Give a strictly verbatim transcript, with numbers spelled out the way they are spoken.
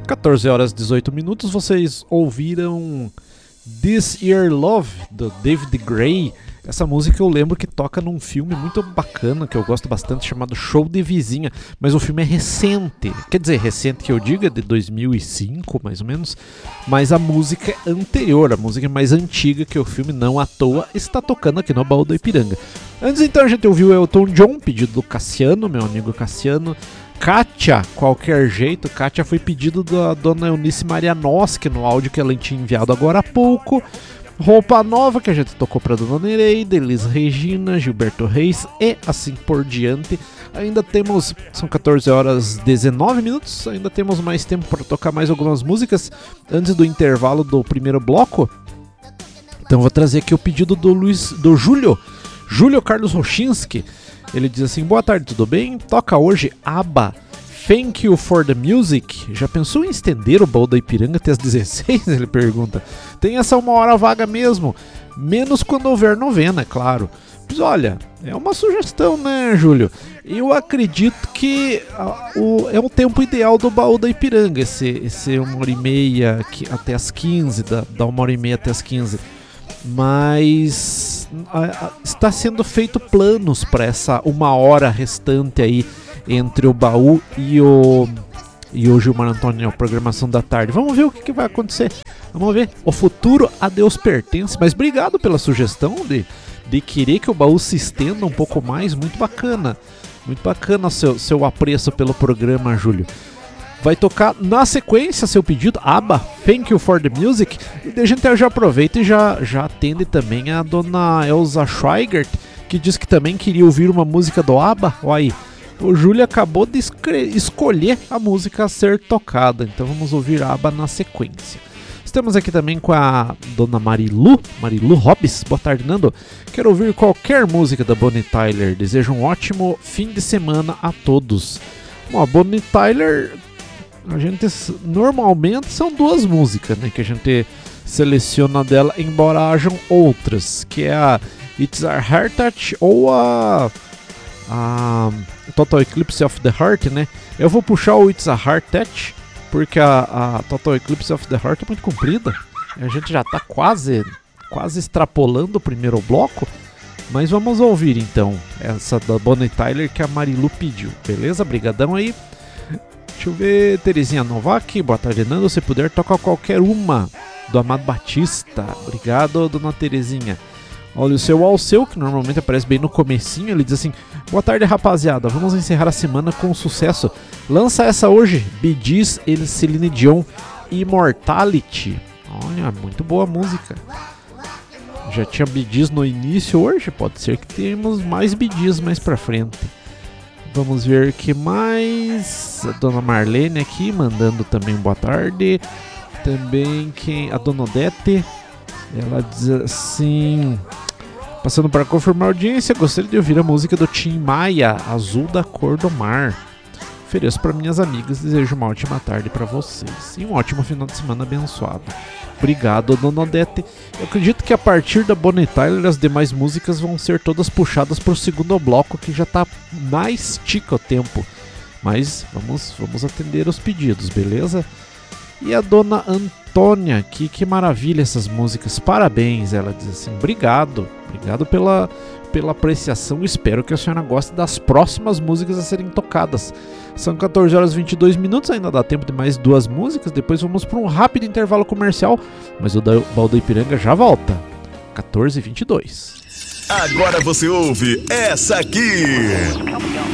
quatorze horas e dezoito minutos, vocês ouviram This Year Love, do David Gray. Essa música eu lembro que toca num filme muito bacana, que eu gosto bastante, chamado Show de Vizinha. Mas o filme é recente, quer dizer, recente que eu digo, é de dois mil e cinco, mais ou menos. Mas a música é anterior, a música é mais antiga que o filme, não à toa, está tocando aqui no Baú do Ipiranga. Antes então a gente ouviu Elton John, pedido do Cassiano, meu amigo Cassiano. Kátia, qualquer jeito, Kátia foi pedido da dona Eunice Marianoski no áudio que ela tinha enviado agora há pouco. Roupa Nova, que a gente tocou para dona Nereida, Elis Regina, Gilberto Reis e assim por diante. Ainda temos, são quatorze horas e dezenove minutos, ainda temos mais tempo para tocar mais algumas músicas antes do intervalo do primeiro bloco. Então vou trazer aqui o pedido do Luiz, do Júlio, Júlio Carlos Rochinski. Ele diz assim: boa tarde, tudo bem? Toca hoje ABBA, Thank You For The Music. Já pensou em estender o Baú da Ipiranga até as dezesseis? Ele pergunta. Tem essa uma hora vaga mesmo, menos quando houver novena, é claro. Mas olha, é uma sugestão, né, Júlio? Eu acredito que uh, o, é o tempo ideal do Baú da Ipiranga, esse, esse uma hora e meia que, até as quinze, da, da uma hora e meia até as quinze. Mas uh, está sendo feito planos para essa uma hora restante aí entre o Baú e o, e o Gilmar Antônio, a programação da tarde. Vamos ver o que, que vai acontecer. Vamos ver. O futuro a Deus pertence. Mas obrigado pela sugestão de, de querer que o Baú se estenda um pouco mais. Muito bacana. Muito bacana o seu, seu apreço pelo programa, Júlio. Vai tocar na sequência seu pedido, ABBA, Thank You For The Music. E a gente já aproveita e já, já atende também a dona Elza Schweigert, que diz que também queria ouvir uma música do ABBA. Olha aí, o Júlio acabou de escolher a música a ser tocada, então vamos ouvir ABBA na sequência. Estamos aqui também com a dona Marilu, Marilu Hobbs. Boa tarde, Nando. Quero ouvir qualquer música da Bonnie Tyler. Desejo um ótimo fim de semana a todos. Bom, a Bonnie Tyler, a gente normalmente são duas músicas, né, que a gente seleciona dela, embora hajam outras, que é a It's a Heart Touch ou a, a Total Eclipse of the Heart, né? Eu vou puxar o It's a Heart Touch porque a, a Total Eclipse of the Heart é muito comprida. A gente já está quase, quase extrapolando o primeiro bloco, mas vamos ouvir então essa da Bonnie Tyler que a Marilu pediu, beleza? Brigadão aí. Deixa eu ver, Terezinha Novak, boa tarde, Nando. Se puder, tocar qualquer uma do Amado Batista. Obrigado, dona Terezinha. Olha, o seu Alceu, que normalmente aparece bem no comecinho, ele diz assim: boa tarde, rapaziada, vamos encerrar a semana com sucesso. Lança essa hoje, Bee Gees e Celine Dion, Immortality. Olha, muito boa música. Já tinha Bee Gees no início hoje, pode ser que tenhamos mais Bee Gees mais pra frente. Vamos ver o que mais. A dona Marlene aqui mandando também boa tarde. Também quem? A dona Odete. Ela diz assim: passando para confirmar a audiência, gostaria de ouvir a música do Tim Maia, Azul da Cor do Mar. Ofereço para minhas amigas, desejo uma ótima tarde para vocês e um ótimo final de semana abençoado. Obrigado, dona Odete. Eu acredito que a partir da Bonnie Tyler as demais músicas vão ser todas puxadas para o segundo bloco, que já está mais tica o tempo. Mas vamos, vamos atender os pedidos, beleza? E a dona Antônia, que, que maravilha essas músicas, parabéns, ela diz assim: obrigado, obrigado pela, pela apreciação, espero que a senhora goste das próximas músicas a serem tocadas. São quatorze horas e vinte e dois minutos, ainda dá tempo de mais duas músicas, depois vamos para um rápido intervalo comercial, mas o Baú da Ipiranga já volta, quatorze e vinte e dois. Agora você ouve essa aqui.